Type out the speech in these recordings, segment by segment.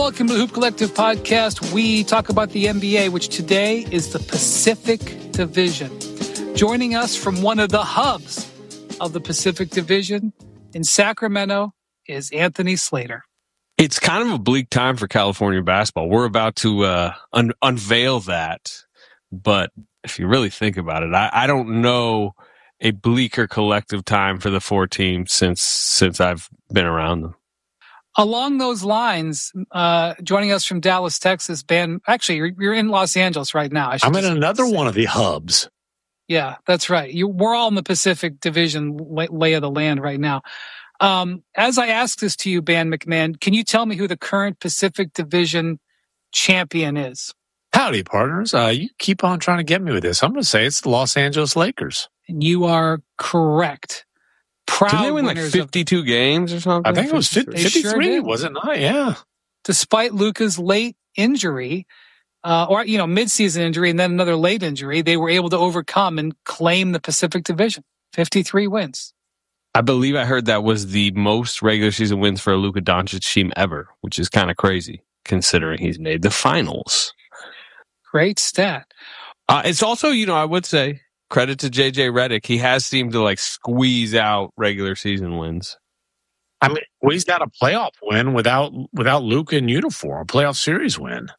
Welcome to the Hoop Collective podcast. We talk about the NBA, which today is the Pacific Division. Joining us from one of the hubs of the Pacific Division in Sacramento is Anthony Slater. It's kind of a bleak time for California basketball. We're about to unveil that. But if you really think about it, I don't know a bleaker collective time for the four teams since I've been around them. Along those lines, joining us from Dallas, Texas, Ben. Actually, you're in Los Angeles right now. I'm in another one of the hubs. Yeah, that's right. We're all in the Pacific Division lay of the land right now. As I ask this to you, Ben McMahon, can you tell me who the current Pacific Division champion is? Howdy, partners. You keep on trying to get me with this. I'm going to say it's the Los Angeles Lakers. And you are correct. Didn't they win like 52 games or something? I think it was 53, sure was it not? Yeah. Despite Luka's late injury, mid-season injury and then another late injury, they were able to overcome and claim the Pacific Division. 53 wins. I believe I heard that was the most regular season wins for a Luka Doncic team ever, which is kind of crazy considering he's made the finals. Great stat. It's also, I would say, credit to JJ Redick. He has seemed to squeeze out regular season wins. I mean, he's got a playoff win without Luka in uniform, a playoff series win.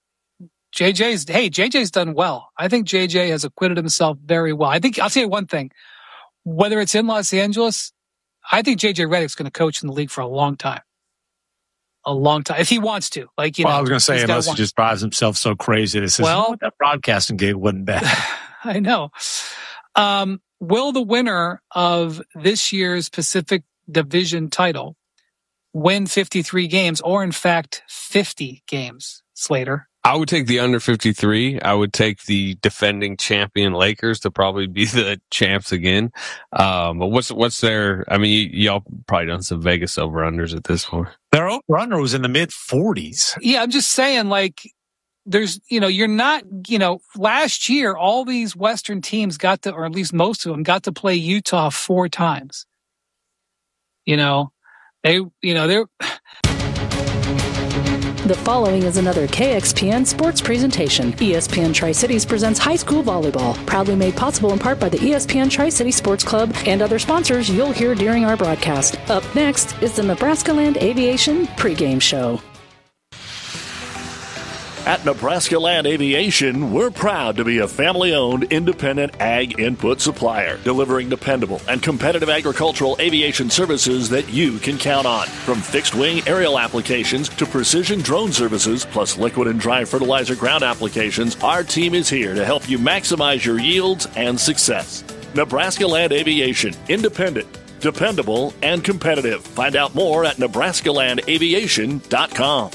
JJ's done well. I think JJ has acquitted himself very well. I think I'll say one thing. Whether it's in Los Angeles, I think JJ Redick's going to coach in the league for a long time. A long time, if he wants to. I was going to say, unless he just drives himself so crazy that says, that broadcasting gig wasn't bad. I know. Will the winner of this year's Pacific Division title win 53 games or, in fact, 50 games, Slater? I would take the under 53. I would take the defending champion Lakers to probably be the champs again. But what's their? I mean, y'all probably done some Vegas over-unders at this point. Their over-under was in the mid-40s. Yeah, I'm just saying, there's, you're not, last year, all these Western teams got to, or at least most of them, got to play Utah 4 times. They're... The following is another KXPN sports presentation. ESPN Tri-Cities presents high school volleyball, proudly made possible in part by the ESPN Tri-City Sports Club and other sponsors you'll hear during our broadcast. Up next is the Nebraska Land Aviation pregame show. At Nebraska Land Aviation, we're proud to be a family-owned, independent ag input supplier, delivering dependable and competitive agricultural aviation services that you can count on. From fixed-wing aerial applications to precision drone services, plus liquid and dry fertilizer ground applications, our team is here to help you maximize your yields and success. Nebraska Land Aviation, independent, dependable, and competitive. Find out more at nebraskalandaviation.com.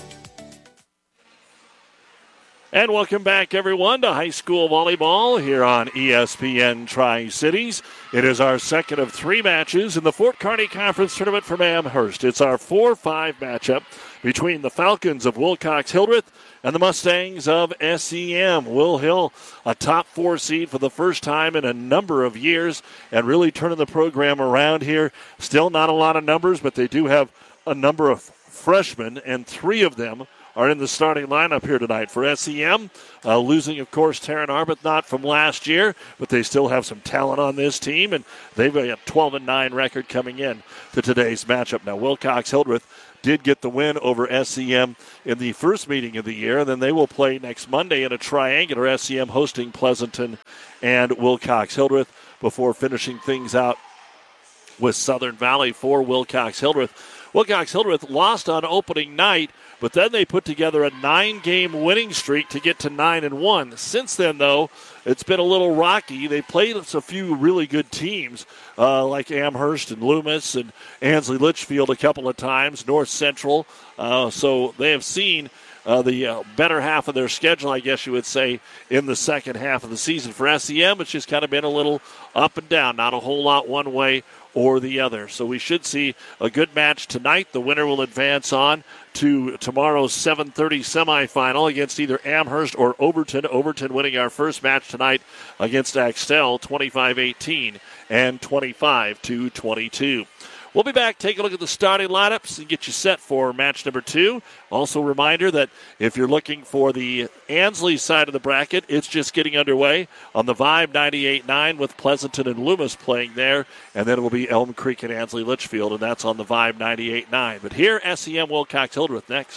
And welcome back, everyone, to high school volleyball here on ESPN Tri-Cities. It is our second of 3 matches in the Fort Kearney Conference Tournament from Amherst. It's our 4-5 matchup between the Falcons of Wilcox-Hildreth and the Mustangs of SEM. Will Hill, a top 4 seed for the first time in a number of years, and really turning the program around here. Still not a lot of numbers, but they do have a number of freshmen, and 3 of them are in the starting lineup here tonight for SEM. Losing, of course, Taryn Arbuthnot from last year, but they still have some talent on this team, and they've got a 12-9 record coming in to today's matchup. Now, Wilcox-Hildreth did get the win over SEM in the first meeting of the year, and then they will play next Monday in a triangular, SEM hosting Pleasanton and Wilcox-Hildreth before finishing things out with Southern Valley for Wilcox-Hildreth. Wilcox-Hildreth lost on opening night, but then they put together a 9-game winning streak to get to 9-1. Since then, though, it's been a little rocky. They played a few really good teams like Amherst and Loomis and Ansley Litchfield a couple of times, North Central. So they have seen the better half of their schedule, I guess you would say, in the second half of the season. For SEM, it's just kind of been a little up and down, not a whole lot one way or the other. So we should see a good match tonight. The winner will advance on to tomorrow's 7:30 semifinal against either Amherst or Overton. Overton winning our first match tonight against Axtell 25-18 and 25-22. We'll be back, take a look at the starting lineups and get you set for match number 2. Also a reminder that if you're looking for the Ansley side of the bracket, it's just getting underway on the Vibe 98.9 with Pleasanton and Loomis playing there. And then it will be Elm Creek and Ansley Litchfield, and that's on the Vibe 98.9. But here, SEM Wilcox Hildreth next.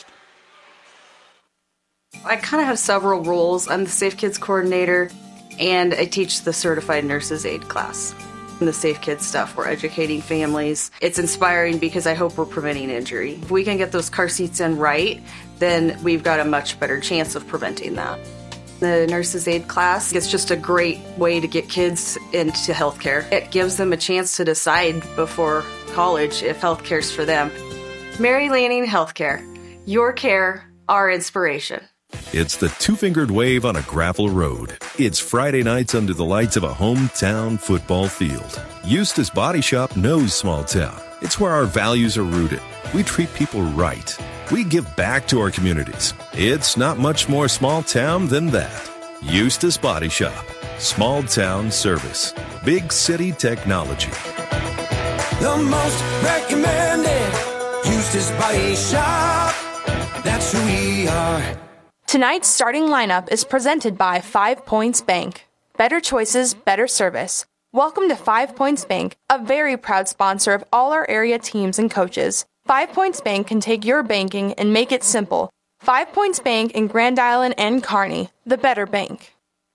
I kind of have several roles. I'm the Safe Kids coordinator, and I teach the Certified Nurses Aid class. In the Safe Kids stuff, we're educating families. It's inspiring because I hope we're preventing injury. If we can get those car seats in right, then we've got a much better chance of preventing that. The Nurses Aid class is just a great way to get kids into healthcare. It gives them a chance to decide before college if healthcare's for them. Mary Lanning Healthcare. Your care, our inspiration. It's the two-fingered wave on a gravel road. It's Friday nights under the lights of a hometown football field. Eustace Body Shop knows small town. It's where our values are rooted. We treat people right. We give back to our communities. It's not much more small town than that. Eustace Body Shop. Small town service. Big city technology. The most recommended Eustace Body Shop. That's who we are. Tonight's starting lineup is presented by 5 Points Bank. Better choices, better service. Welcome to 5 Points Bank, a very proud sponsor of all our area teams and coaches. 5 Points Bank can take your banking and make it simple. 5 Points Bank in Grand Island and Kearney, the better bank.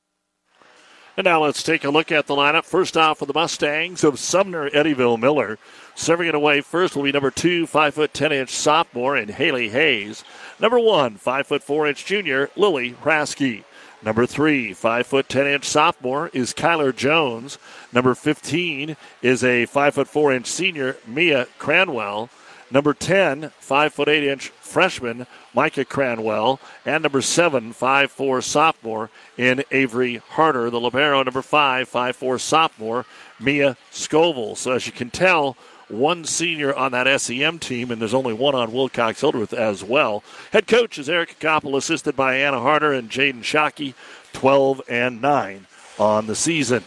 And now let's take a look at the lineup. First off for the Mustangs of Sumner Eddyville Miller. Serving it away first will be number 2, 5'10" sophomore in Haley Hayes. Number 1, 5'4" junior, Lily Rasky. Number 3, 5'10" sophomore is Kyler Jones. Number 15 is a 5'4" senior, Mia Cranwell. Number 10, 5'8" freshman, Micah Cranwell. And number 7, 5'4" sophomore in Avery Harder. The libero, number 5, 5'4" sophomore, Mia Scoville. So as you can tell, one senior on that SEM team, and there's only one on Wilcox Hildreth as well. Head coach is Eric Koppel, assisted by Anna Harder and Jaden Shockey, 12-9 on the season.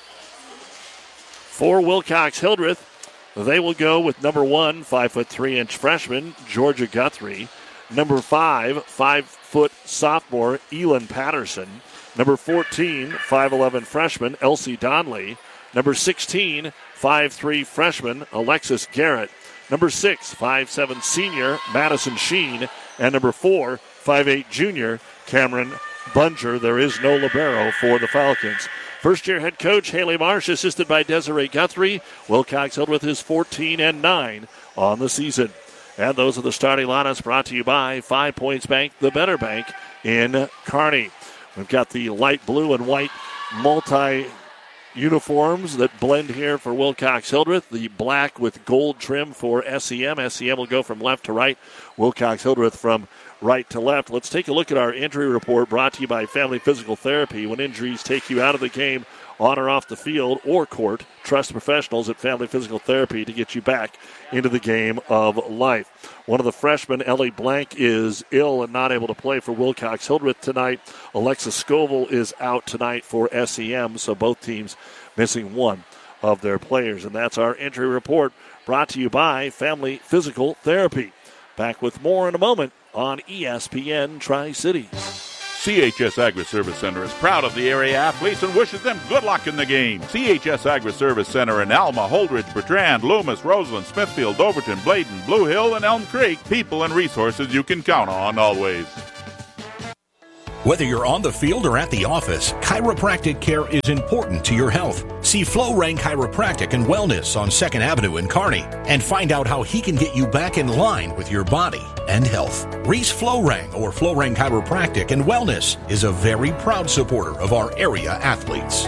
For Wilcox Hildreth, they will go with number 1, 5'3" freshman, Georgia Guthrie. Number 5, 5-foot sophomore, Elin Patterson. Number 14, 5'11" freshman, Elsie Donley. Number 16, 5'3" freshman, Alexis Garrett. Number 6, 5'7" senior, Madison Sheen. And number 4, 5'8" junior, Cameron Bunger. There is no libero for the Falcons. First-year head coach Haley Marsh, assisted by Desiree Guthrie. Wilcox Hildreth is 14-9 on the season. And those are the starting lineups brought to you by 5 Points Bank, the better bank in Kearney. We've got the light blue and white multi-uniforms that blend here for Wilcox Hildreth. The black with gold trim for SEM. SEM will go from left to right. Wilcox Hildreth from right to left. Let's take a look at our injury report brought to you by Family Physical Therapy. When injuries take you out of the game, on or off the field or court, trust professionals at Family Physical Therapy to get you back into the game of life. One of the freshmen, Ellie Blank, is ill and not able to play for Wilcox Hildreth tonight. Alexis Scoville is out tonight for SEM, so both teams missing one of their players. And that's our injury report brought to you by Family Physical Therapy. Back with more in a moment on ESPN Tri-City. CHS Agri-Service Center is proud of the area athletes and wishes them good luck in the game. CHS Agri-Service Center in Alma, Holdridge, Bertrand, Loomis, Roseland, Smithfield, Overton, Bladen, Blue Hill, and Elm Creek. People and resources you can count on always. Whether you're on the field or at the office, chiropractic care is important to your health. See Florang Chiropractic and Wellness on 2nd Avenue in Kearney and find out how he can get you back in line with your body and health. Reese Florang or Florang Chiropractic and Wellness is a very proud supporter of our area athletes.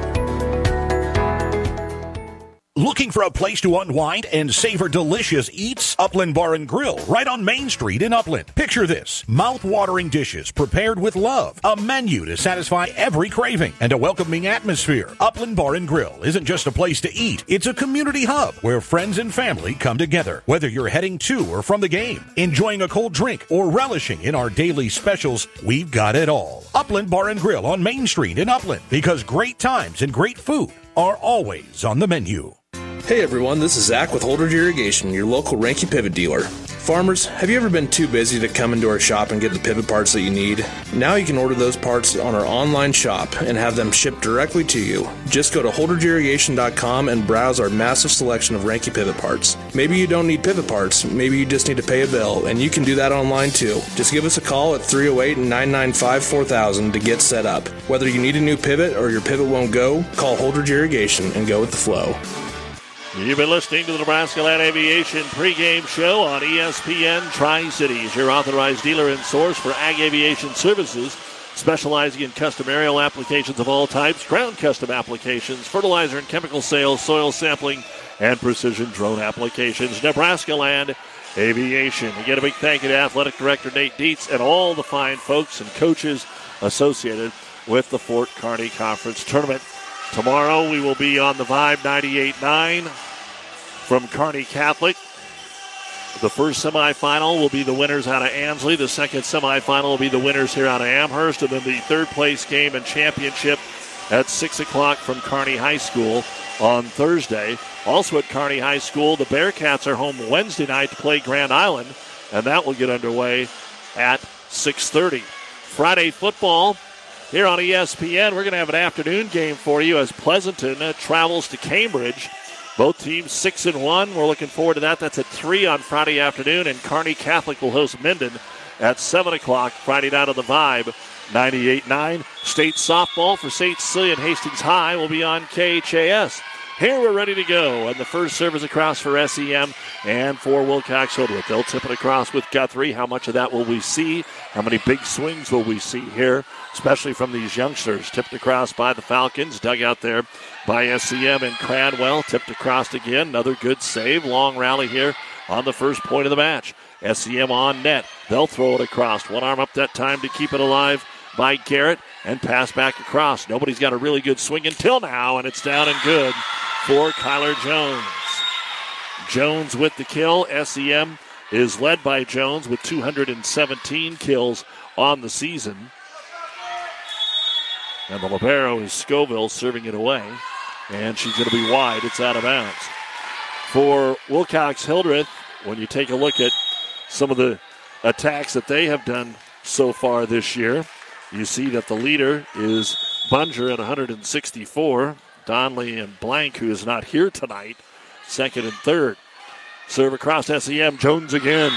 Looking for a place to unwind and savor delicious eats? Upland Bar and Grill, right on Main Street in Upland. Picture this: mouth-watering dishes prepared with love, a menu to satisfy every craving, and a welcoming atmosphere. Upland Bar and Grill isn't just a place to eat, it's a community hub where friends and family come together. Whether you're heading to or from the game, enjoying a cold drink, or relishing in our daily specials, we've got it all. Upland Bar and Grill on Main Street in Upland, because great times and great food are always on the menu. Hey everyone, this is Zach with Holdridge Irrigation, your local Ranky pivot dealer. Farmers, have you ever been too busy to come into our shop and get the pivot parts that you need? Now you can order those parts on our online shop and have them shipped directly to you. Just go to holdridgeirrigation.com and browse our massive selection of Ranky pivot parts. Maybe you don't need pivot parts, maybe you just need to pay a bill, and you can do that online too. Just give us a call at 308-995-4000 to get set up. Whether you need a new pivot or your pivot won't go, call Holdridge Irrigation and go with the flow. You've been listening to the Nebraska Land Aviation pregame show on ESPN Tri-Cities, your authorized dealer and source for ag aviation services, specializing in custom aerial applications of all types, ground custom applications, fertilizer and chemical sales, soil sampling, and precision drone applications. Nebraska Land Aviation. Again, a big thank you to Athletic Director Nate Dietz and all the fine folks and coaches associated with the Fort Kearney Conference Tournament. Tomorrow we will be on the Vibe 98.9 from Kearney Catholic. The first semifinal will be the winners out of Ansley. The second semifinal will be the winners here out of Amherst. And then the third place game and championship at 6 o'clock from Kearney High School on Thursday. Also at Kearney High School, the Bearcats are home Wednesday night to play Grand Island. And that will get underway at 6:30. Friday football. Here on ESPN, we're going to have an afternoon game for you as Pleasanton travels to Cambridge. Both teams 6-1. We're looking forward to that. That's at 3 on Friday afternoon, and Kearney Catholic will host Minden at 7 o'clock Friday night on the Vibe 98.9. State softball for St. Cecilia and Hastings High will be on KHAS. Here we're ready to go, and the first serve is across for SEM and for Wilcox Hildreth. They'll tip it across with Guthrie. How much of that will we see? How many big swings will we see here, especially from these youngsters? Tipped across by the Falcons, dug out there by SEM and Cranwell. Tipped across again, another good save. Long rally here on the first point of the match. SEM on net. They'll throw it across. One arm up that time to keep it alive by Garrett and pass back across. Nobody's got a really good swing until now, and it's down and good for Kyler Jones. Jones with the kill. SEM is led by Jones with 217 kills on the season. And the libero is Scoville serving it away. And she's going to be wide. It's out of bounds. For Wilcox Hildreth, when you take a look at some of the attacks that they have done so far this year, you see that the leader is Bunger at 164. Donley and Blank, who is not here tonight, second and third. Serve across SEM. Jones again.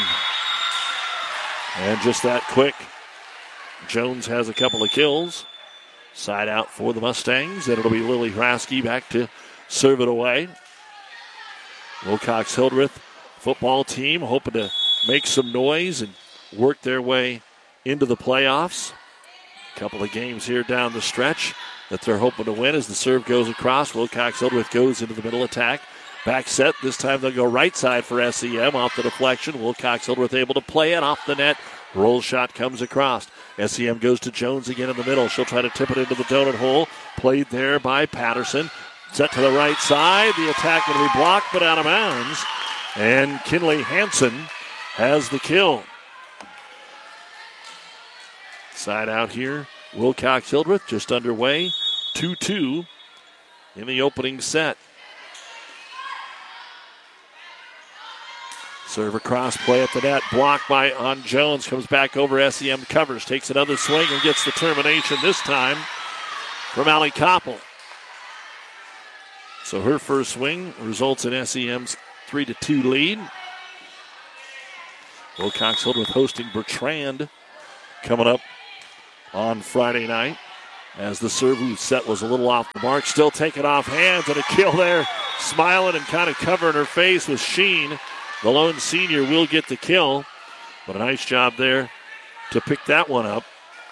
And just that quick. Jones has a couple of kills. Side out for the Mustangs. And it'll be Lily Hrasky back to serve it away. Wilcox Hildreth football team hoping to make some noise and work their way into the playoffs. A couple of games here down the stretch that they're hoping to win as the serve goes across. Wilcox Hildreth goes into the middle attack. Back set. This time they'll go right side for SEM off the deflection. Wilcox Hildreth able to play it off the net. Roll shot comes across. SEM goes to Jones again in the middle. She'll try to tip it into the donut hole. Played there by Patterson. Set to the right side. The attack will be blocked but out of bounds. And Kinley Hansen has the kill. Side out here. Wilcox Hildreth just underway. 2-2 in the opening set. Serve across, play at the net, blocked by on Jones, comes back over, SEM covers, takes another swing and gets the termination this time from Allie Koppel. So her first swing results in SEM's 3-2 lead. Wilcox Hildreth hosting Bertrand coming up on Friday night as the serve set was a little off the mark. Still taking off hands and a kill there. Smiling and kind of covering her face with Sheen. The lone senior will get the kill, but a nice job there to pick that one up.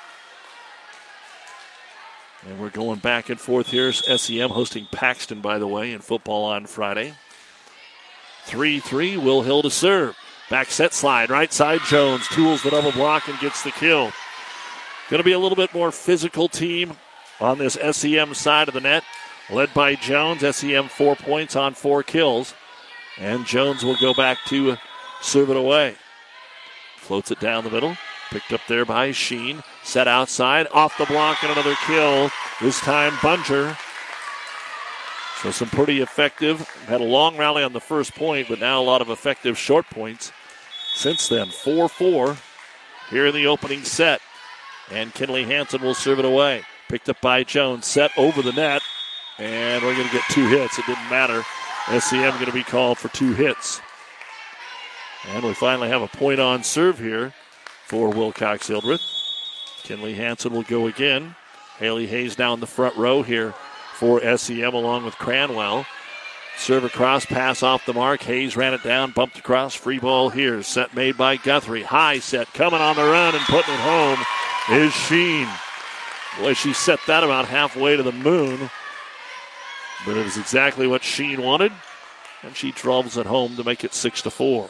And we're going back and forth here. SEM hosting Paxton, by the way, in football on Friday. 3-3, Will Hill to serve. Back set slide, right side Jones. Tools the double block and gets the kill. Going to be a little bit more physical team on this SEM side of the net. Led by Jones, SEM 4 points on 4 kills. And Jones will go back to serve it away. Floats it down the middle. Picked up there by Sheen. Set outside. Off the block and another kill. This time Bunger So some pretty effective. Had a long rally on the first point, but now a lot of effective short points since then. 4-4 here in the opening set. And Kinley Hansen will serve it away. Picked up by Jones. Set over the net. And we're going to get 2 hits. It didn't matter. SCM going to be called for 2 hits. And we finally have a point on serve here for Wilcox Hildreth. Kinley Hansen will go again. Haley Hayes now in the front row here for SCM along with Cranwell. Serve across, pass off the mark. Hayes ran it down, bumped across. Free ball here. Set made by Guthrie. High set coming on the run and putting it home is Sheen. Boy, she set that about halfway to the moon. But it was exactly what Sheen wanted. And she travels it home to make it 6-4.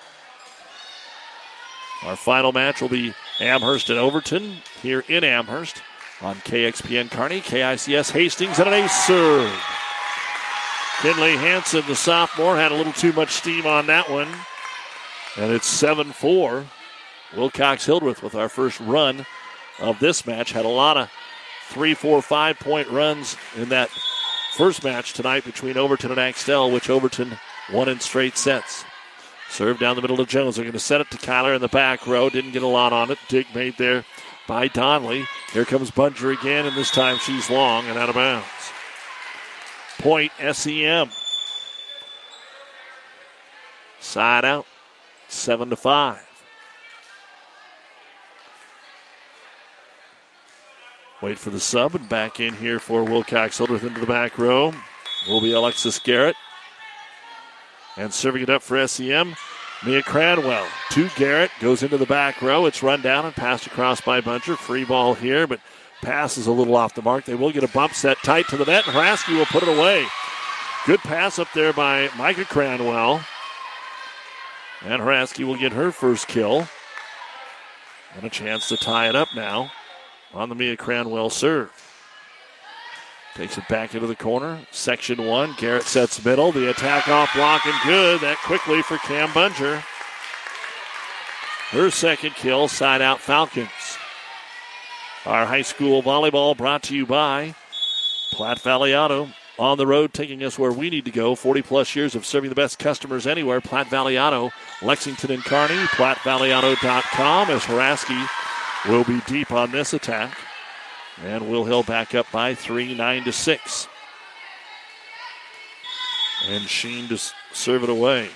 Our final match will be Amherst and Overton here in Amherst on KXPN Kearney, KICS Hastings, and an ace serve. Kinley Hansen, the sophomore, had a little too much steam on that one. And it's 7-4. Wilcox Hildreth with our first run of this match. Had a lot of 3, 4, 5-point runs in that first match tonight between Overton and Axtell, which Overton won in straight sets. Serve down the middle to Jones. They're going to set it to Kyler in the back row. Didn't get a lot on it. Dig made there by Donnelly. Here comes Bunger again, and this time she's long and out of bounds. Point SEM. Side out. 7-5. Wait for the sub and back in here for Wilcox Hildreth into the back row. Will be Alexis Garrett. And serving it up for SEM, Mia Cranwell. To Garrett, goes into the back row. It's run down and passed across by Buncher. Free ball here, but pass is a little off the mark. They will get a bump set tight to the net, and Haraski will put it away. Good pass up there by Micah Cranwell. And Haraski will get her first kill. And a chance to tie it up now on the Mia Cranwell serve. Takes it back into the corner. Section 1. Garrett sets middle. The attack off block and good. That quickly for Cam Bunger. Her second kill. Side out Falcons. Our high school volleyball brought to you by Platte Valley Auto. On the road, taking us where we need to go. 40-plus years of serving the best customers anywhere. Platte Valley Auto, Lexington and Kearney. PlatteValleyAuto.com as Haraski will be deep on this attack. And Will Hill back up by 3, 9-6. And Sheen to serve it away.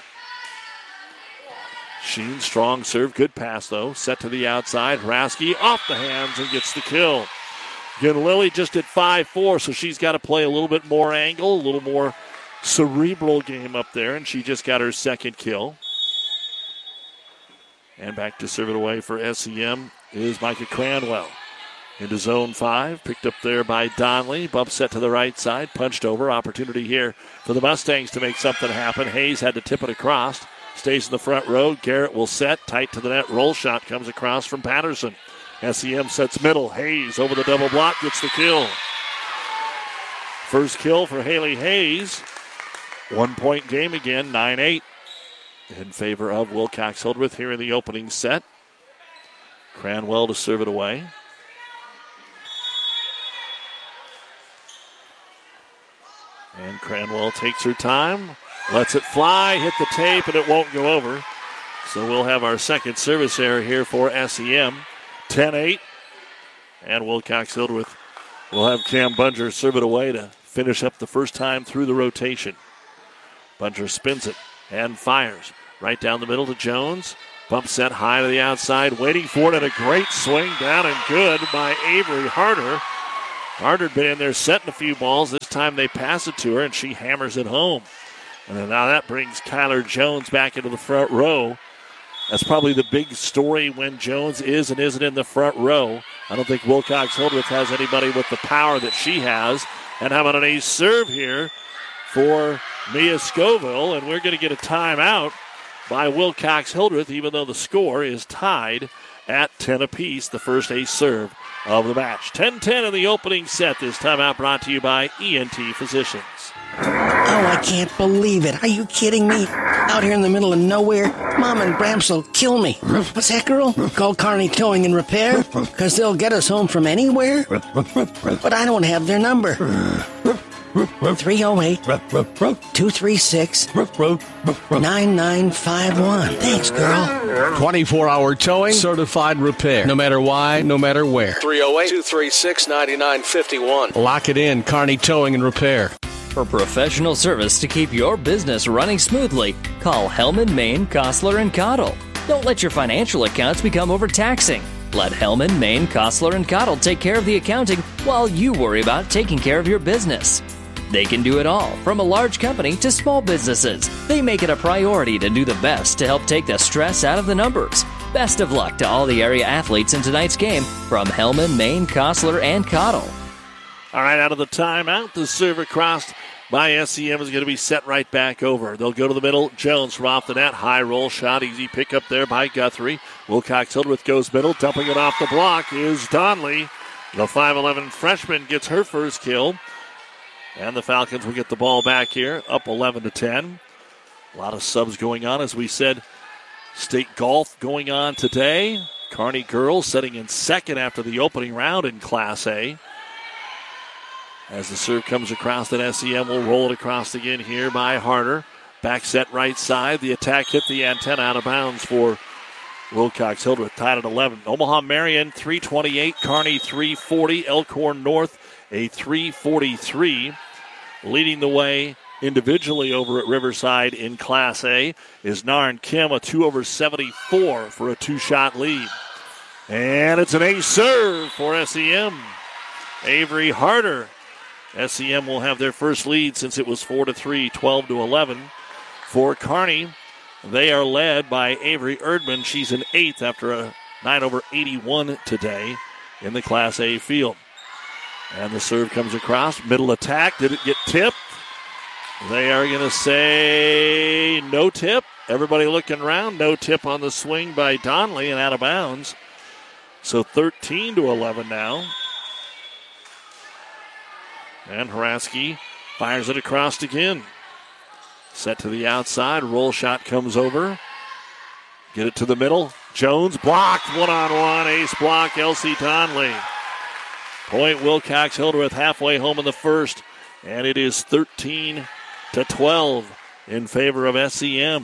Sheen, strong serve, good pass though. Set to the outside. Haraski off the hands and gets the kill. Again, Lily just at 5-4, so she's got to play a little bit more angle, a little more cerebral game up there, and she just got her second kill. And back to serve it away for SEM is Micah Cranwell. Into zone 5, picked up there by Donnelly. Bump set to the right side, punched over. Opportunity here for the Mustangs to make something happen. Hayes had to tip it across. Stays in the front row. Garrett will set, tight to the net. Roll shot comes across from Patterson. SEM sets middle. Hayes over the double block, gets the kill. First kill for Haley Hayes. 1-point game again, 9-8. In favor of Wilcox Hildreth here in the opening set. Cranwell to serve it away. And Cranwell takes her time, lets it fly, hit the tape, and it won't go over. So we'll have our second service error here for SEM. 10-8. And Wilcox Hildreth will have Cam Bunger serve it away to finish up the first time through the rotation. Bunger spins it and fires. Right down the middle to Jones. Bump set high to the outside, waiting for it, and a great swing down and good by Avery Harder. Harder had been in there setting a few balls. This time they pass it to her, and she hammers it home. And now that brings Kyler Jones back into the front row. That's probably the big story when Jones is and isn't in the front row. I don't think Wilcox Hildreth has anybody with the power that she has. And how about an ace serve here for Mia Scoville? And we're going to get a timeout by Wilcox Hildreth, even though the score is tied at 10 apiece, the first ace serve of the match. 10-10 in the opening set. This timeout brought to you by ENT Physicians. Oh, I can't believe it. Are you kidding me? Out here in the middle of nowhere, Mom and Bramps will kill me. What's that, girl? Call Kearney Towing and Repair? Because they'll get us home from anywhere? But I don't have their number. 308-236-9951. Thanks, girl. 24-hour towing, certified repair. No matter why, no matter where. 308-236-9951. Lock it in, Kearney Towing and Repair. For professional service to keep your business running smoothly, call Hellman, Maine, Kostler, and Cottle. Don't let your financial accounts become overtaxing. Let Hellman, Maine, Kostler, and Cottle take care of the accounting while you worry about taking care of your business. They can do it all, from a large company to small businesses. They make it a priority to do the best to help take the stress out of the numbers. Best of luck to all the area athletes in tonight's game from Hellman, Maine, Kostler, and Cottle. All right, out of the timeout, the serve across by SEM is going to be set right back over. They'll go to the middle. Jones from off the net. High roll shot. Easy pick up there by Guthrie. Wilcox-Hildreth goes middle. Dumping it off the block is Donley. The 5'11 freshman gets her first kill. And the Falcons will get the ball back here, up 11-10. A lot of subs going on. As we said, state golf going on today. Kearney girls setting in second after the opening round in Class A. As the serve comes across, then SEM will roll it across again here by Harder. Back set right side. The attack hit the antenna out of bounds for Wilcox-Hildreth, tied at 11. Omaha Marion 328, Kearney 340, Elkhorn North a 343. Leading the way individually over at Riverside in Class A is Narn Kim, a 2 over 74 for a 2-shot lead. And it's an ace serve for SEM. Avery Harder. SEM will have their first lead since it was 4-3, 12-11. For Kearney, they are led by Avery Erdman. She's in 8th after a 9 over 81 today in the Class A field. And the serve comes across. Middle attack. Did it get tipped? They are going to say no tip. Everybody looking around. No tip on the swing by Donley and out of bounds. So 13-11 now. And Haraski fires it across again. Set to the outside. Roll shot comes over. Get it to the middle. Jones blocked. One-on-one. Ace block. Elsie Donley. Point Wilcox-Hildreth halfway home in the first. And it is 13-12 in favor of SEM.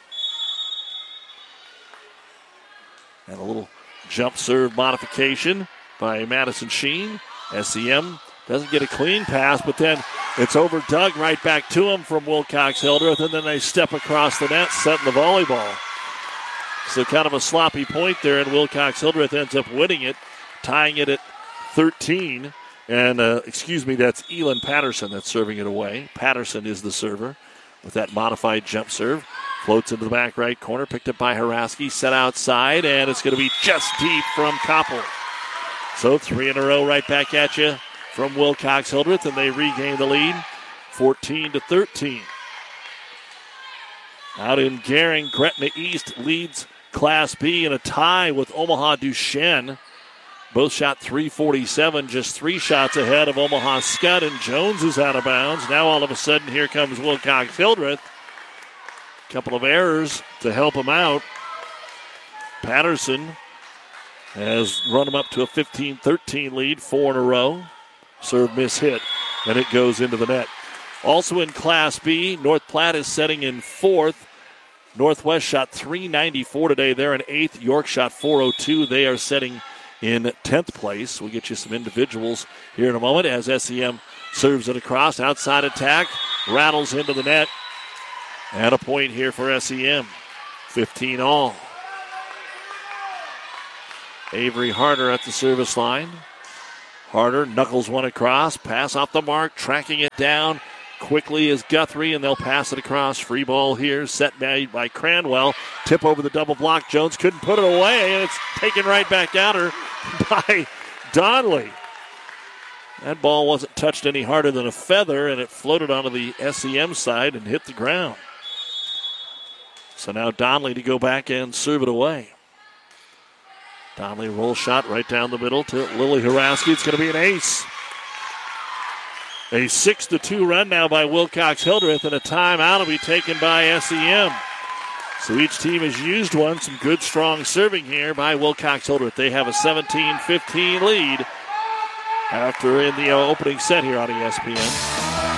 And a little jump serve modification by Madison Sheen. SEM doesn't get a clean pass, but then it's over Doug right back to him from Wilcox-Hildreth, and then they step across the net, setting the volleyball. So kind of a sloppy point there, and Wilcox-Hildreth ends up winning it, tying it at 13. And, that's Elin Patterson that's serving it away. Patterson is the server with that modified jump serve. Floats into the back right corner, picked up by Haraski, set outside, and it's going to be just deep from Koppel. So 3 in a row right back at you from Wilcox-Hildreth, and they regain the lead, 14-13. Out in Gering, Gretna East leads Class B in a tie with Omaha Duchesne. Both shot .347, just 3 shots ahead of Omaha Scott, and Jones is out of bounds. Now all of a sudden here comes Wilcox-Hildreth. A couple of errors to help him out. Patterson has run him up to a 15-13 lead, 4 in a row. Serve miss hit, and it goes into the net. Also in Class B, North Platte is setting in 4th. Northwest shot .394 today. They're in 8th. York shot .402. They are setting in 10th place. We'll get you some individuals here in a moment as SEM serves it across. Outside attack, rattles into the net. And a point here for SEM. 15 all. Avery Harder at the service line. Harder knuckles one across, pass off the mark, tracking it down quickly is Guthrie, and they'll pass it across. Free ball here, set by Cranwell. Tip over the double block. Jones couldn't put it away, and it's taken right back at her by Donley. That ball wasn't touched any harder than a feather, and it floated onto the SEM side and hit the ground. So now Donley to go back and serve it away. Donley roll shot right down the middle to Lily Haraski. It's going to be an ace. A 6-2 run now by Wilcox-Hildreth, and a timeout will be taken by SEM. So each team has used one. Some good, strong serving here by Wilcox-Hildreth. They have a 17-15 lead after in the opening set here on ESPN.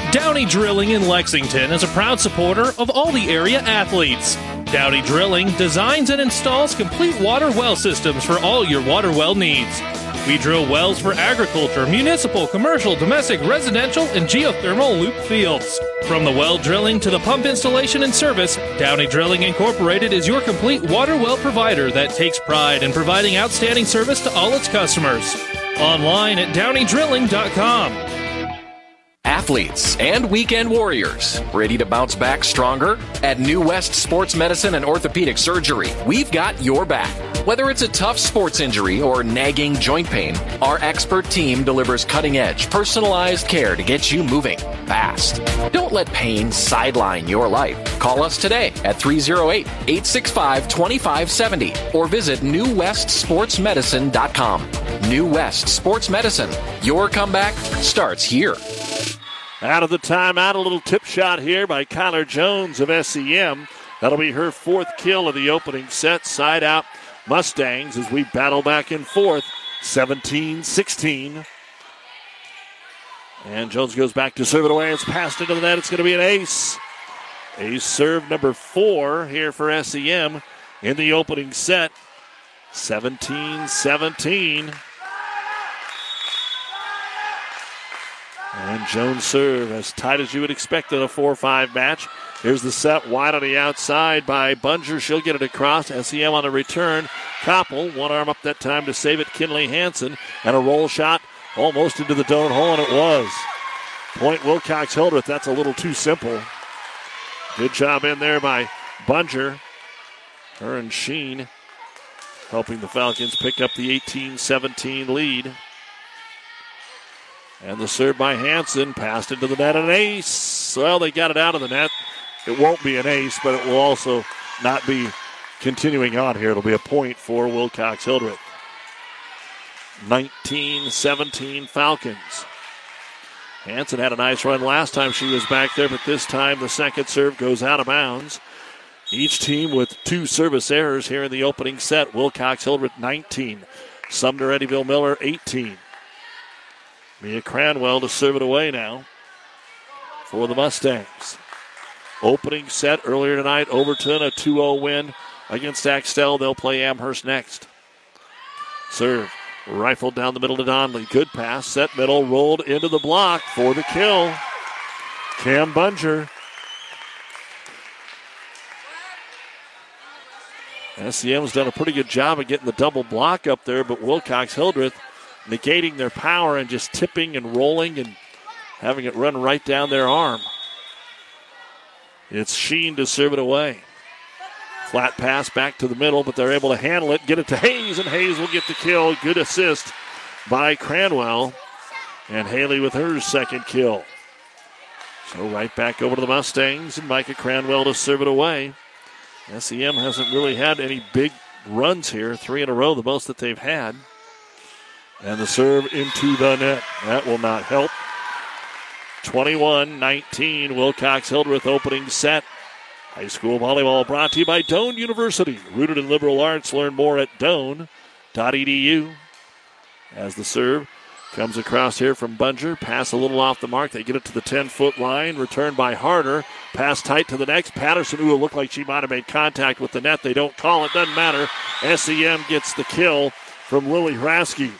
Downey Drilling in Lexington is a proud supporter of all the area athletes. Downey Drilling designs and installs complete water well systems for all your water well needs. We drill wells for agriculture, municipal, commercial, domestic, residential, and geothermal loop fields. From the well drilling to the pump installation and service, Downey Drilling Incorporated is your complete water well provider that takes pride in providing outstanding service to all its customers. Online at downeydrilling.com. Athletes and weekend warriors, ready to bounce back stronger? At New West Sports Medicine and Orthopedic Surgery, we've got your back. Whether it's a tough sports injury or nagging joint pain, our expert team delivers cutting-edge, personalized care to get you moving fast. Don't let pain sideline your life. Call us today at 308-865-2570 or visit newwestsportsmedicine.com. New West Sports Medicine. Your comeback starts here. Out of the timeout, a little tip shot here by Kyler Jones of SEM. That'll be her fourth kill of the opening set. Side out Mustangs as we battle back and forth. 17-16. And Jones goes back to serve it away. It's passed into the net. It's going to be an ace. Ace serve number 4 here for SEM in the opening set. 17-17. And Jones serve as tight as you would expect in a 4-5 match. Here's the set wide on the outside by Bunger. She'll get it across. SEM on the return. Koppel, one arm up that time to save it. Kinley Hansen. And a roll shot almost into the donut hole, and it was. Point Wilcox Hildreth. That's a little too simple. Good job in there by Bunger. Her and Sheen helping the Falcons pick up the 18-17 lead. And the serve by Hansen, passed into the net, an ace. Well, they got it out of the net. It won't be an ace, but it will also not be continuing on here. It'll be a point for Wilcox Hildreth. 19-17 Falcons. Hansen had a nice run last time she was back there, but this time the second serve goes out of bounds. Each team with 2 service errors here in the opening set. Wilcox Hildreth 19. Sumner Eddyville Miller 18. Mia Cranwell to serve it away now for the Mustangs. Opening set earlier tonight, Overton, a 2-0 win against Axtell. They'll play Amherst next. Serve, rifled down the middle to Donley. Good pass, set middle, rolled into the block for the kill. Cam Bunger. SEM's done a pretty good job of getting the double block up there, but Wilcox Hildreth negating their power and just tipping and rolling and having it run right down their arm. It's Sheen to serve it away. Flat pass back to the middle, but they're able to handle it, get it to Hayes, and Hayes will get the kill. Good assist by Cranwell. And Haley with her second kill. So right back over to the Mustangs, and Micah Cranwell to serve it away. SEM hasn't really had any big runs here, 3 in a row, the most that they've had. And the serve into the net. That will not help. 21-19, Wilcox Hildreth opening set. High school volleyball brought to you by Doane University. Rooted in liberal arts. Learn more at doane.edu. As the serve comes across here from Bunger. Pass a little off the mark. They get it to the 10-foot line. Returned by Harder. Pass tight to the next. Patterson, who looked like she might have made contact with the net. They don't call it. Doesn't matter. SEM gets the kill from Lily Hrasky.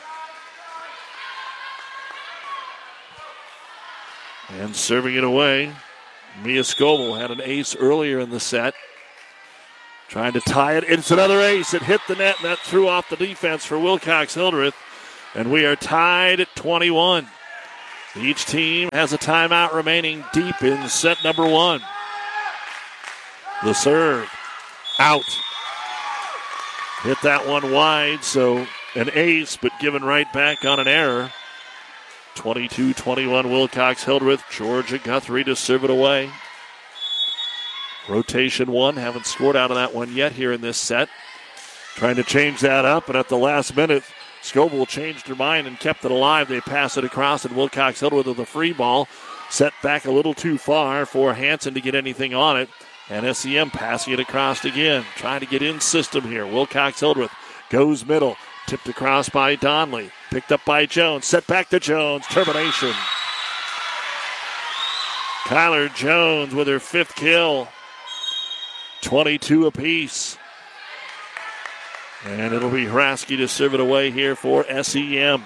And serving it away, Mia Scoble had an ace earlier in the set. Trying to tie it. It's another ace. It hit the net, and that threw off the defense for Wilcox Hildreth. And we are tied at 21. Each team has a timeout remaining deep in set number 1. The serve. Out. Hit that one wide, so an ace, but given right back on an error. 22-21 Wilcox Hildreth. Georgia Guthrie to serve it away. Rotation 1. Haven't scored out of that one yet here in this set. Trying to change that up, and at the last minute, Scoble changed her mind and kept it alive. They pass it across, and Wilcox Hildreth with a free ball. Set back a little too far for Hansen to get anything on it. And SEM passing it across again. Trying to get in system here. Wilcox Hildreth goes middle. Tipped across by Donley. Picked up by Jones. Set back to Jones. Termination. Kyler Jones with her 5th kill. 22 apiece. And it'll be Hraske to serve it away here for SEM.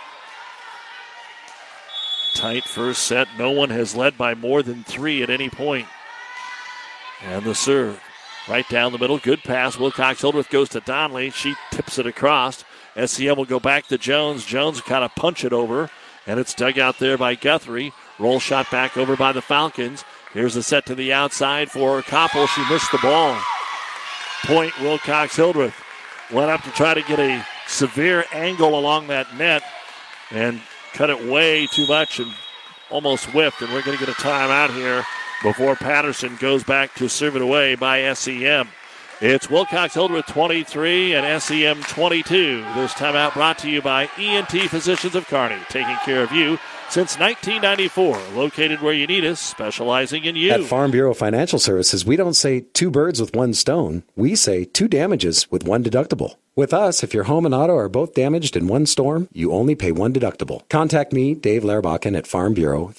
Tight first set. No one has led by more than 3 at any point. And the serve. Right down the middle. Good pass. Wilcox-Hildreth goes to Donnelly. She tips it across. SEM will go back to Jones. Jones will kind of punch it over. And it's dug out there by Guthrie. Roll shot back over by the Falcons. Here's the set to the outside for Koppel. She missed the ball. Point Wilcox-Hildreth. Went up to try to get a severe angle along that net and cut it way too much and almost whiffed. And we're going to get a timeout here before Patterson goes back to serve it away by SEM. It's Wilcox-Hildreth 23 and SEM 22. This timeout brought to you by ENT Physicians of Kearney, taking care of you since 1994. Located where you need us, specializing in you. At Farm Bureau Financial Services, we don't say 2 birds with 1 stone. We say 2 damages with 1 deductible. With us, if your home and auto are both damaged in 1 storm, you only pay 1 deductible. Contact me, Dave Lerbakken, at Farm Bureau,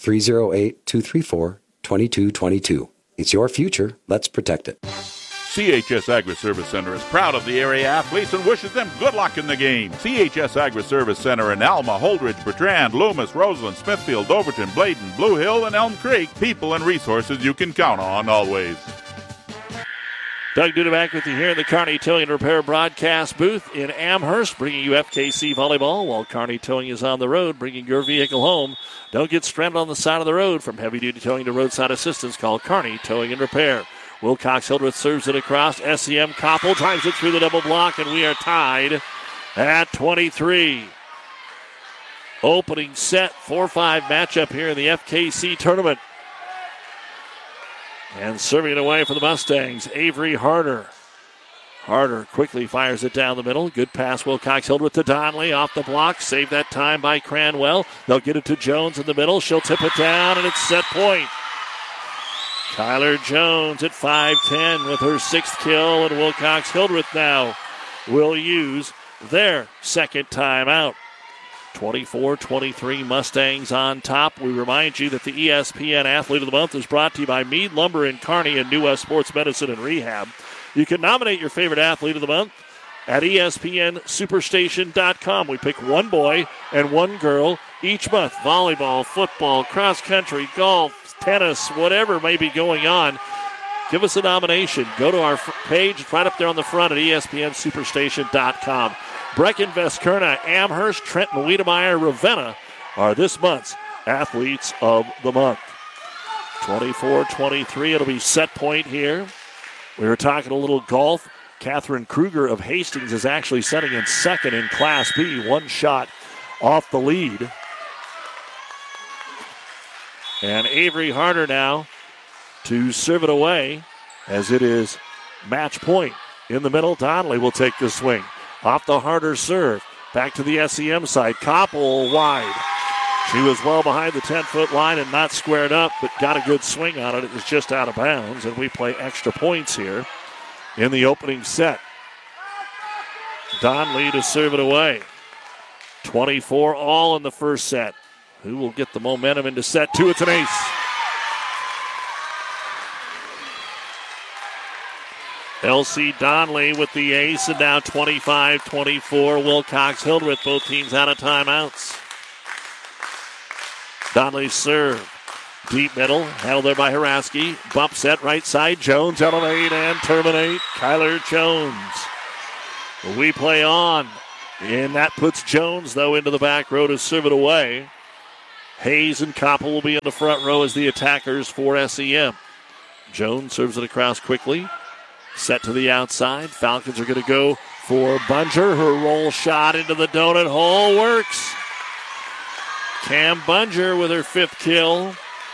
308-234-2222. It's your future. Let's protect it. CHS Agri-Service Center is proud of the area athletes and wishes them good luck in the game. CHS Agri-Service Center in Alma, Holdridge, Bertrand, Loomis, Roseland, Smithfield, Overton, Bladen, Blue Hill, and Elm Creek. People and resources you can count on always. Doug Duda back with you here in the Kearney Towing and Repair broadcast booth in Amherst, bringing you FKC volleyball while Kearney Towing is on the road, bringing your vehicle home. Don't get stranded on the side of the road. From heavy-duty towing to roadside assistance, call Kearney Towing and Repair. Wilcox-Hildreth serves it across. SEM Koppel drives it through the double block, and we are tied at 23. Opening set, 4-5 matchup here in the FKC tournament. And serving it away for the Mustangs, Avery Harder. Harder quickly fires it down the middle. Good pass, Wilcox-Hildreth to Donnelly. Off the block, saved that time by Cranwell. They'll get it to Jones in the middle. She'll tip it down, and it's set point. Kyler Jones at 5'10" with her 6th kill, and Wilcox-Hildreth now will use their 2nd timeout. 24-23 Mustangs on top. We remind you that the ESPN Athlete of the Month is brought to you by Meade Lumber in Kearney and New West Sports Medicine and Rehab. You can nominate your favorite Athlete of the Month at ESPNSuperstation.com. We pick 1 boy and 1 girl each month. Volleyball, football, cross country, golf, tennis, whatever may be going on. Give us a nomination. Go to our page right up there on the front at ESPNSuperstation.com. Breckenvest, Kerna, Amherst, Trenton, Wiedemeyer, Ravenna are this month's Athletes of the Month. 24-23, it'll be set point here. We were talking a little golf. Catherine Kruger of Hastings is actually setting in 2nd in Class B, 1 shot off the lead. And Avery Harder now to serve it away as it is match point. In the middle, Donnelly will take the swing. Off the Harder serve. Back to the SEM side. Koppel wide. She was well behind the 10-foot line and not squared up, but got a good swing on it. It was just out of bounds, and we play extra points here in the opening set. Donnelly to serve it away. 24 all in the first set. Who will get the momentum into set 2? It's an ace. Elsie Donnelly with the ace, and now 25-24. Wilcox-Hildreth, both teams out of timeouts. Donnelly's serve. Deep middle, handled there by Hraske. Bump set right side. Jones elevate and terminate. Kyler Jones. We play on. And that puts Jones, though, into the back row to serve it away. Hayes and Koppel will be in the front row as the attackers for SEM. Jones serves it across quickly. Set to the outside. Falcons are going to go for Bunger. Her roll shot into the donut hole works. Cam Bunger with her 5th kill.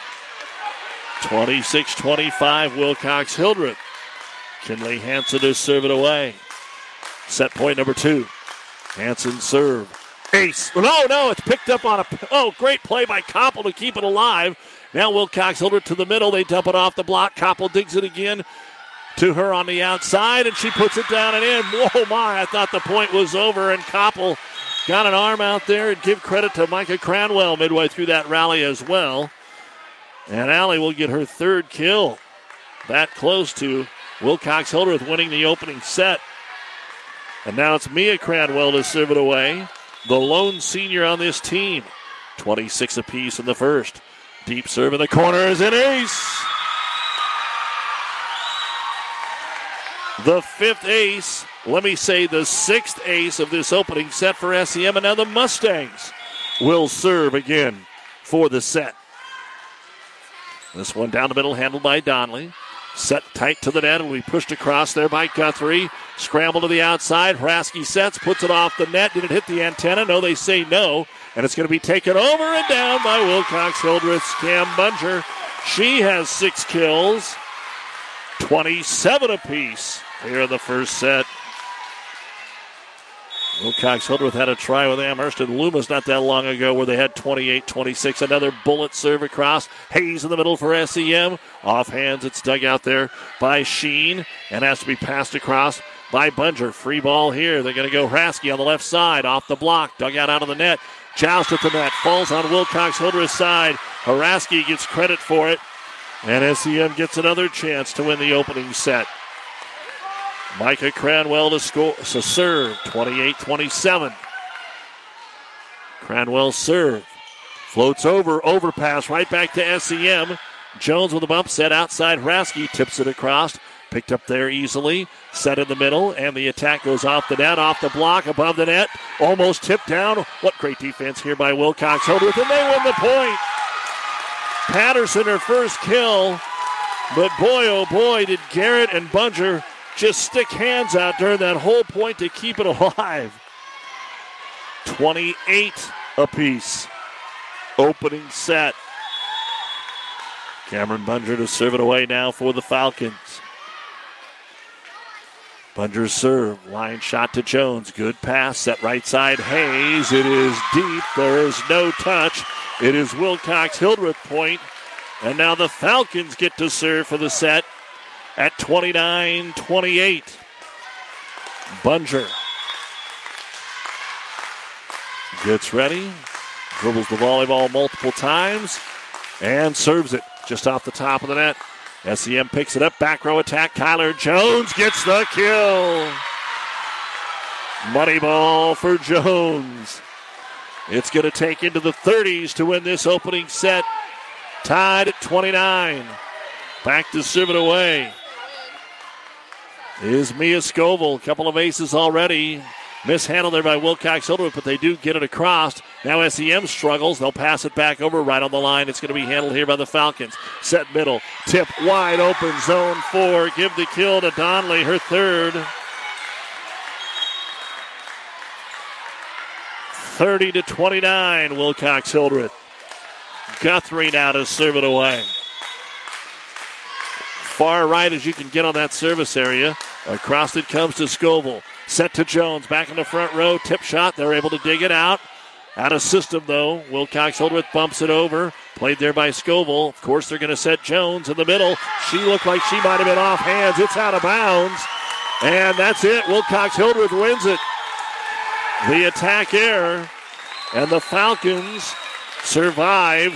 26-25 Wilcox-Hildreth. Kinley Hansen to serve it away. Set point number 2. Hansen serve. Ace. No, it's picked up on great play by Koppel to keep it alive. Now Wilcox-Hildreth to the middle. They dump it off the block. Koppel digs it again to her on the outside, and she puts it down and in. Whoa, my, I thought the point was over, and Koppel got an arm out there, and give credit to Micah Cranwell midway through that rally as well. And Allie will get her third kill. That close to Wilcox Hildreth winning the opening set. And now it's Mia Cranwell to serve it away. The lone senior on this team. 26 apiece in the first. Deep serve in the corner is an ace. The fifth ace, let me say the sixth ace of this opening set for SEM. And now the Mustangs will serve again for the set. This one down the middle, handled by Donnelly. Set tight to the net, and we pushed across there by Guthrie. Scramble to the outside. Hraske sets, puts it off the net. Did it hit the antenna? No, they say no. And it's going to be taken over and down by Wilcox Hildreth's Cam Bunger. She has 6 kills, 27 apiece here in the first set. Wilcox Hildreth had a try with Amherst and Loomis not that long ago where they had 28-26. Another bullet serve across. Hayes in the middle for SEM. Off hands, it's dug out there by Sheen and has to be passed across by Bunger. Free ball here. They're going to go Hraske on the left side. Off the block. Dug out of the net. Joust at the net. Falls on Wilcox Hildreth's side. Hraske gets credit for it. And SEM gets another chance to win the opening set. Micah Cranwell to serve, 28-27. Cranwell serve. Floats over, overpass, right back to SEM. Jones with a bump set outside. Hraske tips it across. Picked up there easily. Set in the middle, and the attack goes off the net, off the block, above the net. Almost tipped down. What great defense here by Wilcox Hildreth, and they win the point. Patterson, her first kill. But boy, oh boy, did Garrett and Bunger just stick hands out during that whole point to keep it alive. 28 apiece. Opening set. Cameron Bunger to serve it away now for the Falcons. Bunger's serve. Line shot to Jones. Good pass. Set right side. Hayes. It is deep. There is no touch. It is Wilcox Hildreth point. And now the Falcons get to serve for the set. At 29-28. Bunger gets ready, dribbles the volleyball multiple times, and serves it just off the top of the net. SEM picks it up, back row attack. Kyler Jones gets the kill. Money ball for Jones. It's going to take into the 30s to win this opening set. Tied at 29. Back to serve it away is Mia Scoville. A couple of aces already. Mishandled there by Wilcox Hildreth, but they do get it across. Now SEM struggles. They'll pass it back over right on the line. It's going to be handled here by the Falcons. Set middle. Tip wide open. Zone 4. Give the kill to Donnelly, her third. 30-29, Wilcox Hildreth. Guthrie now to serve it away. Far right as you can get on that service area. Across it comes to Scoville. Set to Jones. Back in the front row. Tip shot. They're able to dig it out. Out of system, though. Wilcox Hildreth bumps it over. Played there by Scoville. Of course, they're going to set Jones in the middle. She looked like she might have been off hands. It's out of bounds. And that's it. Wilcox Hildreth wins it. The attack error. And the Falcons survive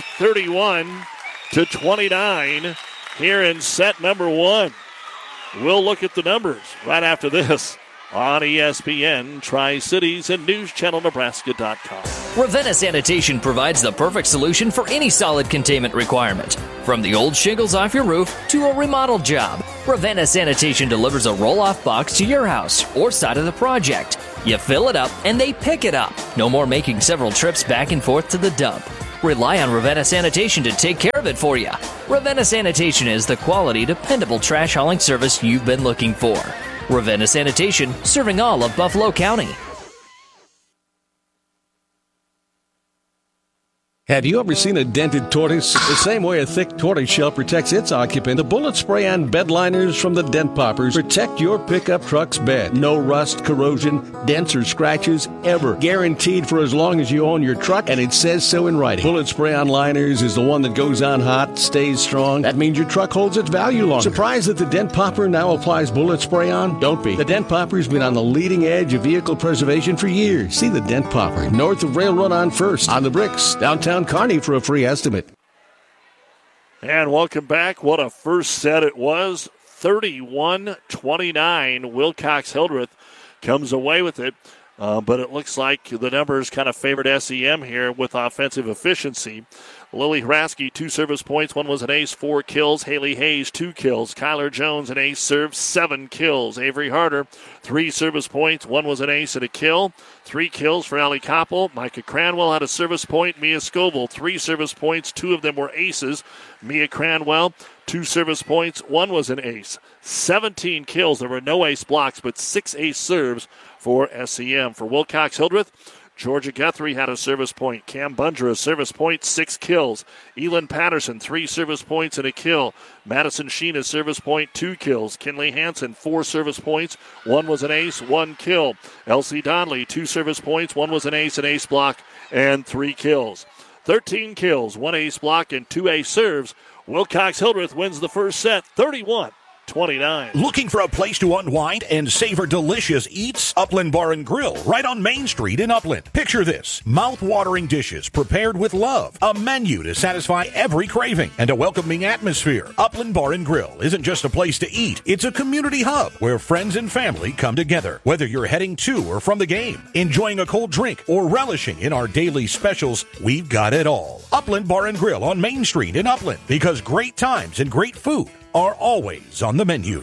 31-29 here in set number 1. We'll look at the numbers right after this on ESPN, Tri-Cities, and NewsChannelNebraska.com. Ravenna Sanitation provides the perfect solution for any solid containment requirement. From the old shingles off your roof to a remodel job, Ravenna Sanitation delivers a roll-off box to your house or side of the project. You fill it up and they pick it up. No more making several trips back and forth to the dump. Rely on Ravenna Sanitation to take care of it for you. Ravenna Sanitation is the quality, dependable trash hauling service you've been looking for. Ravenna Sanitation, serving all of Buffalo County. Have you ever seen a dented tortoise? The same way a thick tortoise shell protects its occupant, the bullet spray-on bed liners from the Dent Poppers protect your pickup truck's bed. No rust, corrosion, dents, or scratches ever. Guaranteed for as long as you own your truck, and it says so in writing. Bullet spray-on liners is the one that goes on hot, stays strong. That means your truck holds its value longer. Surprised that the Dent Popper now applies bullet spray-on? Don't be. The Dent Popper's been on the leading edge of vehicle preservation for years. See the Dent Popper, north of Railroad on First, on the Bricks, downtown Kearney for a free estimate. And welcome back. What a first set it was. 31-29. Wilcox Hildreth comes away with it. But it looks like the numbers kind of favored SEM here with offensive efficiency. Lily Hraske, 2 service points. One was an ace, 4 kills. Haley Hayes, 2 kills. Kyler Jones, an ace serve, 7 kills. Avery Harder, 3 service points. One was an ace and a kill. 3 kills for Allie Koppel. Micah Cranwell had a service point. Mia Scoville, 3 service points. 2 of them were aces. Mia Cranwell, 2 service points. 1 was an ace. 17 kills. There were no ace blocks, but 6 ace serves for SEM. For Wilcox Hildreth, Georgia Guthrie had a service point. Cam Bunger, a service point, 6 kills. Elin Patterson, 3 service points and a kill. Madison Sheen, a service point, 2 kills. Kinley Hansen, 4 service points. 1 was an ace, 1 kill. Elsie Donnelly, 2 service points. 1 was an ace block, and 3 kills. 13 kills, 1 ace block, and 2 ace serves. Wilcox Hildreth wins the first set, 31-29. Looking for a place to unwind and savor delicious eats? Upland Bar and Grill, right on Main Street in Upland. Picture this: mouth-watering dishes prepared with love, a menu to satisfy every craving, and a welcoming atmosphere. Upland Bar and Grill isn't just a place to eat, it's a community hub where friends and family come together. Whether you're heading to or from the game, enjoying a cold drink, or relishing in our daily specials, we've got it all. Upland Bar and Grill on Main Street in Upland, because great times and great food are always on the menu.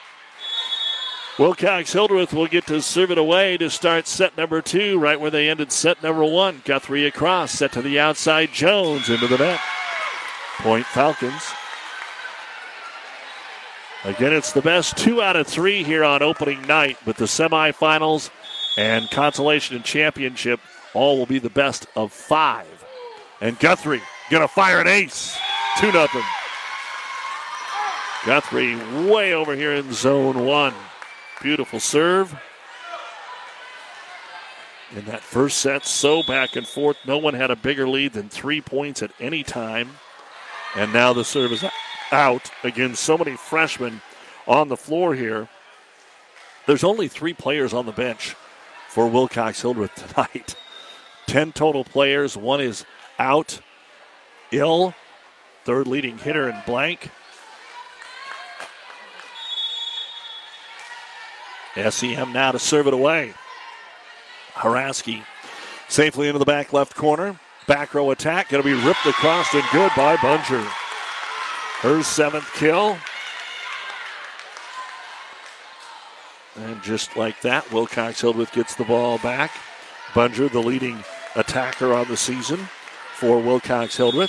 Wilcox Hildreth will get to serve it away to start set number 2, right where they ended set number 1. Guthrie across, set to the outside. Jones into the net. Point Falcons. Again, it's the best 2 out of 3 here on opening night, but the semifinals and consolation and championship all will be the best of 5. And Guthrie going to fire an ace. 2-0. Guthrie way over here in zone 1. Beautiful serve. In that first set, so back and forth. No one had a bigger lead than 3 points at any time. And now the serve is out. Again, so many freshmen on the floor here. There's only 3 players on the bench for Wilcox Hildreth tonight. 10 total players. 1 is out, ill. 3rd leading hitter in blank. SEM now to serve it away. Hraske safely into the back left corner. Back row attack. Going to be ripped across and good by Bunger. Her 7th kill. And just like that, Wilcox Hildreth gets the ball back. Bunger, the leading attacker on the season for Wilcox Hildreth.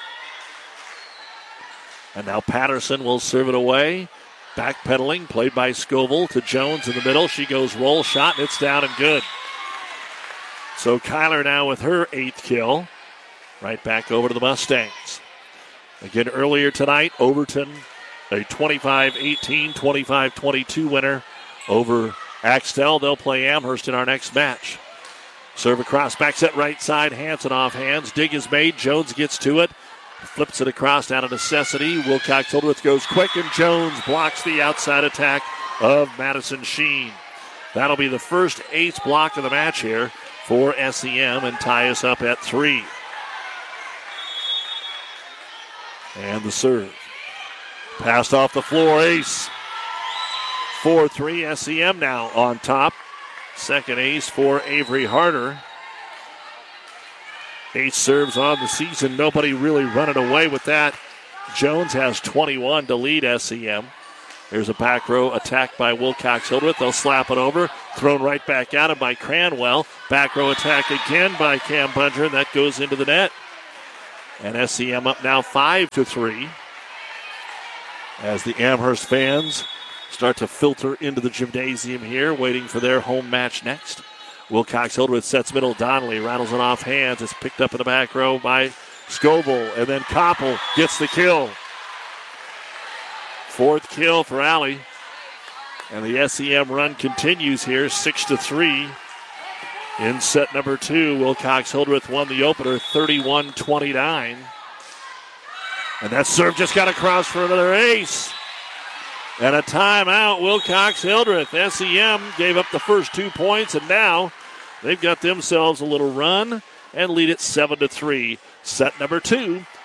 And now Patterson will serve it away. Backpedaling, played by Scoville to Jones in the middle. She goes roll shot, and it's down and good. So Kyler now with her 8th kill. Right back over to the Mustangs. Again, earlier tonight, Overton, a 25-18, 25-22 winner over Axtell. They'll play Amherst in our next match. Serve across, back set right side, Hansen off hands. Dig is made, Jones gets to it. Flips it across out of necessity. Wilcox Hildreth goes quick, and Jones blocks the outside attack of Madison Sheen. That'll be the first ace block of the match here for SEM and tie us up at 3. And the serve. Passed off the floor, ace. 4-3, SEM now on top. Second ace for Avery Harder. 8 serves on the season. Nobody really running away with that. Jones has 21 to lead SEM. There's a back row attack by Wilcox Hildreth. They'll slap it over. Thrown right back at him by Cranwell. Back row attack again by Cam Bunger, and that goes into the net. And SEM up now 5-3. As the Amherst fans start to filter into the gymnasium here, waiting for their home match next. Wilcox Hildreth sets middle. Donnelly rattles it off hands. It's picked up in the back row by Scoville. And then Koppel gets the kill. 4th kill for Allie. And the SEM run continues here, 6-3. In set number 2, Wilcox Hildreth won the opener 31-29. And that serve just got across for another ace. And a timeout, Wilcox Hildreth. SEM gave up the first 2 points, and now they've got themselves a little run and lead it 7-3. Set number 2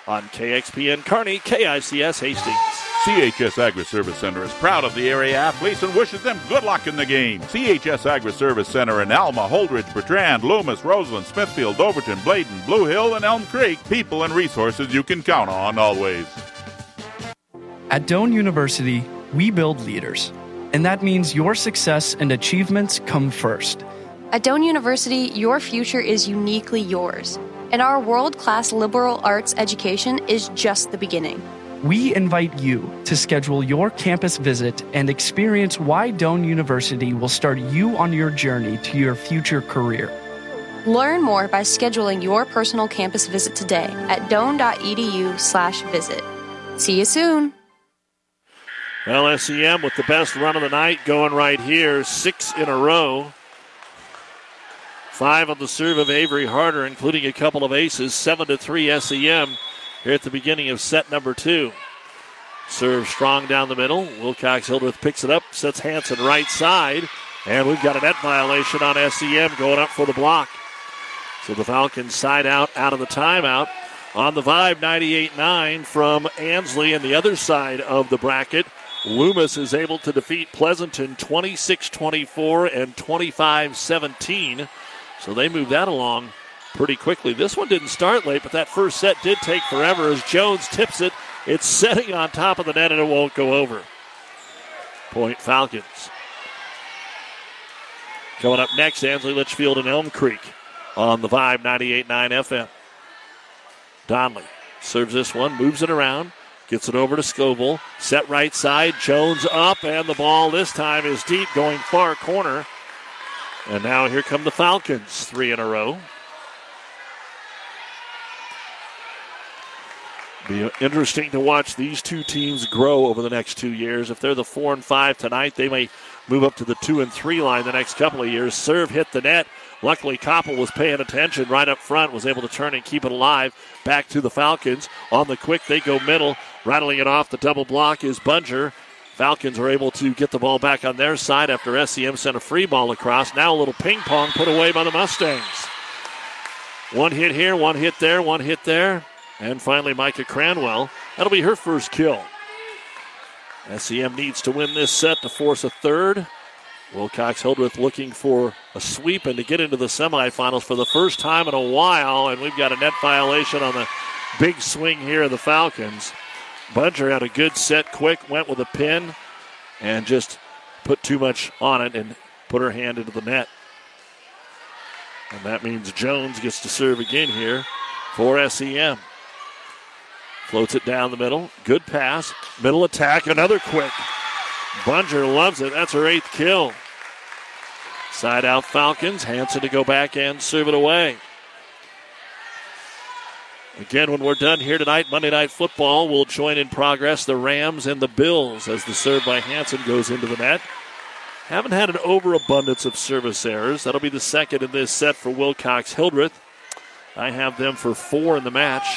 on KXPN Kearney, KICS Hastings. CHS Agri-Service Center is proud of the area athletes and wishes them good luck in the game. CHS Agri-Service Center in Alma, Holdridge, Bertrand, Loomis, Roseland, Smithfield, Overton, Bladen, Blue Hill, and Elm Creek. People and resources you can count on always. At Doane University, we build leaders, and that means your success and achievements come first. At Doane University, your future is uniquely yours, and our world-class liberal arts education is just the beginning. We invite you to schedule your campus visit and experience why Doane University will start you on your journey to your future career. Learn more by scheduling your personal campus visit today at doane.edu/visit. See you soon. Well, SEM with the best run of the night going right here, 6 in a row. 5 on the serve of Avery Harder, including a couple of aces, 7-3 SEM. Here at the beginning of set number 2. Serve strong down the middle. Wilcox-Hildreth picks it up, sets Hanson right side, and we've got a net violation on SEM going up for the block. So the Falcons side out of the timeout. On the Vibe, 98-9 from Ansley, and the other side of the bracket, Loomis is able to defeat Pleasanton 26-24 and 25-17. So they move that along pretty quickly. This one didn't start late, but that first set did take forever as Jones tips it. It's setting on top of the net, and it won't go over. Point Falcons. Coming up next, Ansley Litchfield and Elm Creek on the Vibe 98.9 FM. Donley serves this one, moves it around, gets it over to Scoville. Set right side, Jones up, and the ball this time is deep, going far corner. And now here come the Falcons, 3 in a row. Be interesting to watch these two teams grow over the next 2 years. If they're the 4 and 5 tonight, they may move up to the 2 and 3 line the next couple of years. Serve hit the net. Luckily, Koppel was paying attention right up front, was able to turn and keep it alive. Back to the Falcons. On the quick, they go middle. Rattling it off the double block is Bunger. Falcons are able to get the ball back on their side after SEM sent a free ball across. Now a little ping pong put away by the Mustangs. One hit here, one hit there, one hit there. And finally, Micah Cranwell. That'll be her first kill. SEM needs to win this set to force a third. Wilcox-Hildreth looking for a sweep and to get into the semifinals for the first time in a while. And we've got a net violation on the big swing here of the Falcons. Bunger had a good set, quick, went with a pin, and just put too much on it and put her hand into the net. And that means Jones gets to serve again here for SEM. Floats it down the middle. Good pass. Middle attack. Another quick. Bunger loves it. That's her 8th kill. Side out Falcons. Hanson to go back and serve it away. Again, when we're done here tonight, Monday Night Football will join in progress the Rams and the Bills as the serve by Hanson goes into the net. Haven't had an overabundance of service errors. That'll be the second in this set for Wilcox-Hildreth. I have them for 4 in the match.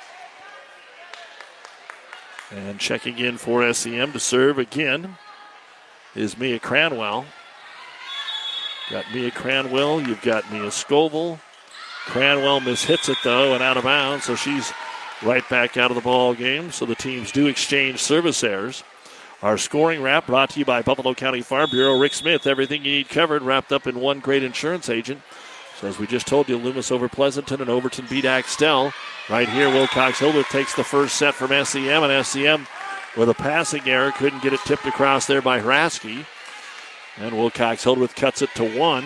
And checking in for SEM to serve again is Mia Cranwell. Got Mia Cranwell. You've got Mia Scoville. Cranwell mishits it, though, and out of bounds, so she's right back out of the ball game. So the teams do exchange service errors. Our scoring wrap brought to you by Buffalo County Farm Bureau. Rick Smith, everything you need covered, wrapped up in one great insurance agent. So as we just told you, Loomis over Pleasanton and Overton beat Axtell. Right here, Wilcox-Hildreth takes the first set from SEM, and SEM with a passing error couldn't get it tipped across there by Hraske. And Wilcox-Hildreth cuts it to 1.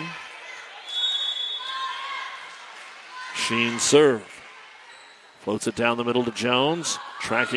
Sheen serve. Floats it down the middle to Jones. Tracking